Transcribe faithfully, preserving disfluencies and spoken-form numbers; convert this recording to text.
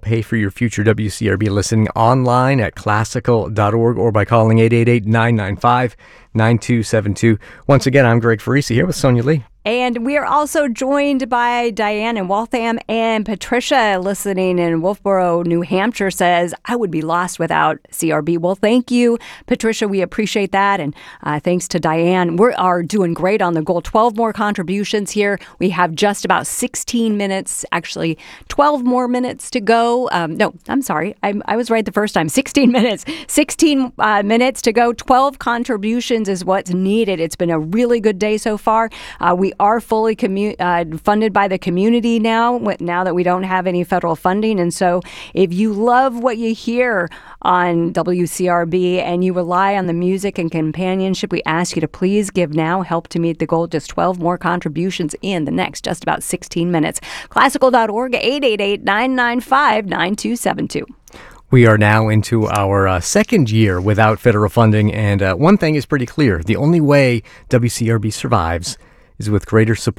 pay for your future W C R B listening online at classical dot org or by calling eight eight eight, nine nine five, nine two seven two. Once again, I'm Greg Farisi here with Sonia Lee. And we are also joined by Diane in Waltham, and Patricia listening in Wolfboro, New Hampshire says, I would be lost without C R B. Well, thank you, Patricia. We appreciate that. And uh, thanks to Diane. We are doing great on the goal. twelve more contributions here. We have just about sixteen minutes, actually twelve more minutes to go. Um, no, I'm sorry. I, I was right the first time. sixteen minutes. sixteen uh, minutes to go. twelve contributions is what's needed. It's been a really good day so far. Uh, we are fully commu- uh, funded by the community now, now that we don't have any federal funding. And so if you love what you hear on W C R B and you rely on the music and companionship, we ask you to please give now. Help to meet the goal. Just twelve more contributions in the next just about sixteen minutes. classical dot org, eight eight eight, nine nine five, nine two seven two. We are now into our uh, second year without federal funding, and uh, one thing is pretty clear. The only way W C R B survives is with greater support